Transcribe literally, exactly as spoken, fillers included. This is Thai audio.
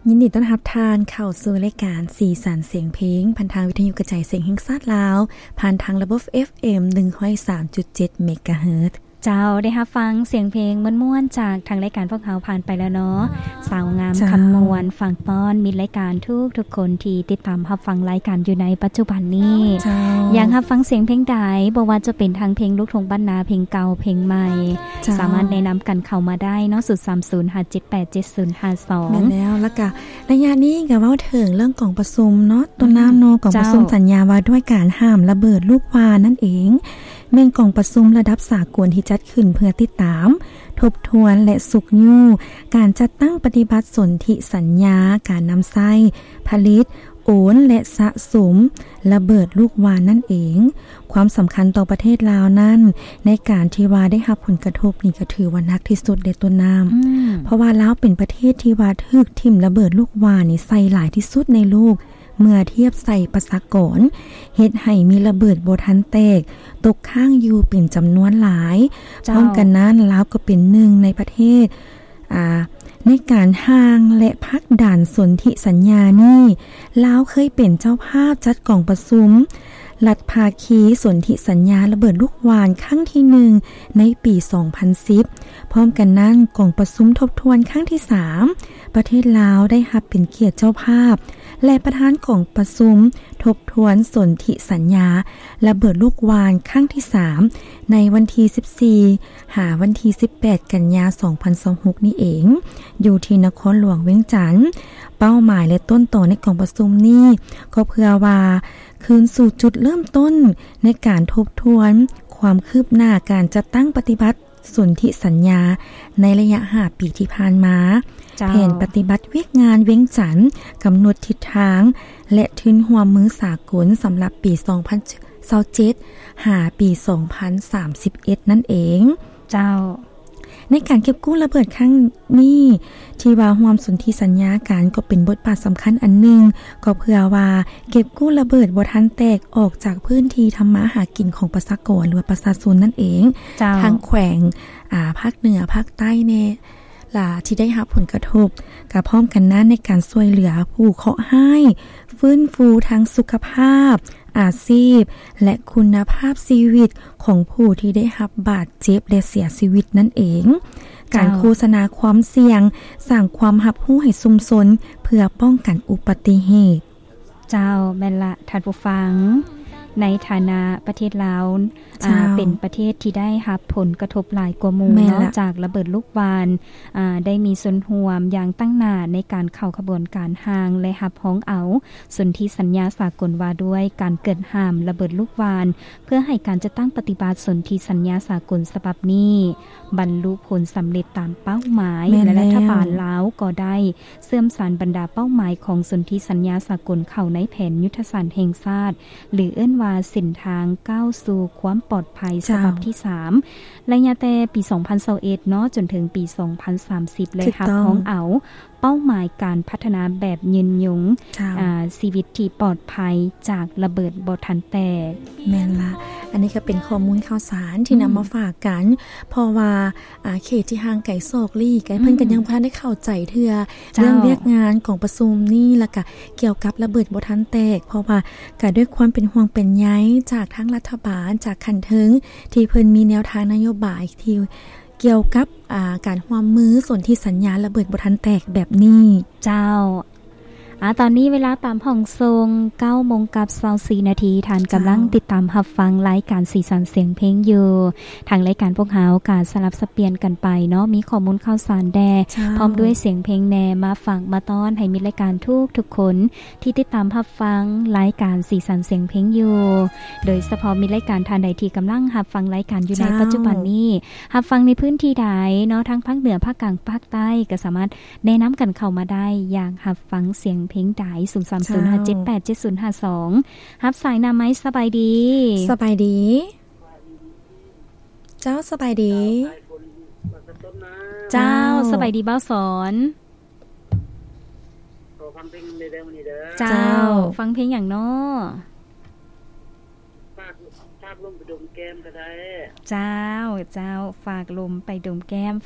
ยินดีต้อนรับทานเข้าสู่รายการสีสันเสียงเพลงผ่านทางวิทยุกระจายเสียงแห่งชาติลาวผ่านทางระบบ เอฟ เอ็ม หนึ่งร้อยสามจุดเจ็ด เมกะเฮิรตซ์เจ้าได้รับฟังเสียงเพลงม่วนๆจากทางรายการพวกเราผ่านไปแล้วเนาะสาวงามคำมวลฟังป้อนมีรายการทุกทุกคนที่ติดตามรับฟังรายการอยู่ในปัจจุบันนี้อยากรับฟังเสียงเพลงใดบ่ว่าจะเป็นทางเพลงลูกทุ่งบ้านนาเพลงเก่าเพลงใหม่สามารถแนะนำกันเข้ามาได้เนาะศูนย์ สาม ศูนย์ ห้า เจ็ด แปด เจ็ด ศูนย์ ห้า สองแม่นแล้วแล้วก็ระยะนี้ก็เว้าถึงเรื่องกล่องประชุมเนาะต้นน้ำโนกล่องประชุมสัญญาว่าด้วยการห้ามระเบิดลูกวานั่นเองแม่นกล่องประชุมระดับสากลที่จัดขึ้นเพื่อติดตามทบทวนและสุกยู่การจัดตั้งปฏิบัติสนธิสัญญาการนำไส้ผลิตโอนและสะสมระเบิดลูกวานนั่นเองความสำคัญต่อประเทศลาวนั้นในการที่ว่าได้รับผลกระทบนี่ก็ถือว่านักที่สุดในต้นน้ำเพราะว่าลาวเป็นประเทศที่ว่าถึกทิ่มระเบิดลูกวานนี่ใส่หลายที่สุดในโลกเมื่อเทียบใส่ประชากรเฮ็ดให้มีระเบิดบ่ทันแตกตกค้างอยู่เป็นจำนวนหลายพร้อมกันนั้นลาวก็เป็นหนึ่งในประเทศอ่าในการห่างและพักด่านสนธิสัญญานี่ลาวเคยเป็นเจ้าภาพจัดกล่องประชุมรัฐภาคีสนธิสัญญาระเบิดลูกวานครั้งที่หนึ่งในปีสองพันสิบพร้อมกันนั้นกล่องประชุมทบทวนครั้งที่สามประเทศลาวได้รับเป็นเกียรติเจ้าภาพและประธานกล่องประชุมทบทวนสนธิสัญญาระเบิดลูกวานครั้งที่สามในวันที่สิบสี่หาวันที่สิบแปดกันยายนสองพันยี่สิบหกนี่เองอยู่ที่นครหลวงเวียงจันทน์เป้าหมายและต้นต่อในกล่องประชุมนี้ก็เพื่อว่าคืนสู่จุดเริ่มต้นในการทบทวนความคืบหน้าการจัดตั้งปฏิบัติสนธิสัญญาในระยะห้าปีที่ผ่านมาแผนปฏิบัติเวียกงานเวียงจันทน์กำหนดทิศทางและทุนหัวมือสากลสำหรับปีสองพันยี่สิบเจ็ดหาปีสองพันสามสิบเอ็ดนั่นเองเจ้าในการเก็บกู้ระเบิดครั้งนี้ที่ว่าร่วมสนธิสัญญากันก็เป็นบทบาทสำคัญอันหนึ่งก็เพื่อว่าเก็บกู้ระเบิดบ่ทันแตกออกจากพื้นที่ทำมาหากินของประชากรหรือประชาชนนั่นเองทางแขวงอ่าภาคเหนือภาคใต้แน่ล่ะที่ได้รับผลกระทบกับพร้อมกันนั้นในการช่วยเหลือผู้เคราะห์ให้ฟื้นฟูทางสุขภาพอาชีพและคุณภาพชีวิตของผู้ที่ได้รับบาดเจ็บและเสียชีวิตนั่นเองการโฆษณาความเสี่ยงสร้างความรับรู้ให้ชุมชนเพื่อป้องกันอุบัติเหตุเจ้าแม่นละท่านผู้ฟังในฐานะประเทศลาวเป็นประเทศที่ได้รับผลกระทบหลายกว่าหมู่เนาะจากระเบิดลูกวานได้มีส่วนร่วมอย่างตั้งหน้าในการเข้าขบวนการห่างและรับพ้องเอาสนธิสัญญาสากลว่าด้วยการเกิดห้ามระเบิดลูกวานเพื่อให้การจะตั้งปฏิบัติสนธิสัญญาสากลฉบับนี้บรรลุผลสำเร็จตามเป้าหมายและรัฐบาลลาวก็ได้เสื่อมสารบรรดาเป้าหมายของสนธิสัญญาสากลเข้าในแผนยุทธศาสตร์แห่งชาติหรือเอิ้นว่าเส้นทางก้าวสู่ความปลอดภัยฉบับที่สามระยะแต่ปีสองพันยี่สิบเอ็ดเนาะจนถึงปีสองพันสามสิบเลยครับของเอาเป้าหมายการพัฒนาแบบยืนยงชีวิตที่ปลอดภัยจากระเบิดบ่ทันแตกแม่นละอันนี้ก็เป็นข้อมูลข่าวสารที่นำมาฝากกันเพราะว่าเขตที่ห่างไกลโศกลี่ไกลเพิ่นกันยังบ่ทันได้เข้าใจเทื่อเรื่องเวียกงานของประชุมนี่แล้วก็เกี่ยวกับระเบิดบ่ทันแตกเพราะว่าก็ด้วยความเป็นห่วงเป็นใยจากทั้งรัฐบาลจากคันถึงที่เพิ่นมีแนวทางนโยบายที่เกี่ยวกับการร่วมมือส่วนที่สัญญาระเบิดบ่ทันแตกแบบนี้เจ้าอ่าตอนนี้เวลาตามห้องทรง เก้าโมงกับยี่สิบสี่นาทีท่านกำลังติดตามรับฟังรายการสีสันเสียงเพลงอยู่ทางรายการพวกเฮาการสลับสับเปลี่ยนกันไปเนาะมีข้อมูลข่าวสารแดพร้อมด้วยเสียงเพลงแนมาฟังมาต้อนให้มีรายการทุกทุกคนที่ติดตามรับฟังรายการสีสันเสียงเพลงอยู่โดยเฉพาะมีรายการทานใดที่กำลังรับฟังรายการอยู่ในปัจจุบันนี้รับฟังในพื้นที่ใดเนาะทั้งภาคเหนือภาคกลางภาคใต้ก็สามารถแนะนำกันเข้ามาได้อย่างรับฟังเสียงเพลงใดศูนย์ สาม ศูนย์ ห้า เจ็ด แปด เจ็ด ศูนย์ ห้า สองรับสายนำไหมสบายดีสบายดีเจ้าสบายดีเจ้าสบายดีเบ้าสอนเจ้าฟังเพลงอย่างน้อฝากลมไปดมแก้มก็ได้เจ้าเจ้าฝากลมไปดมแก้ม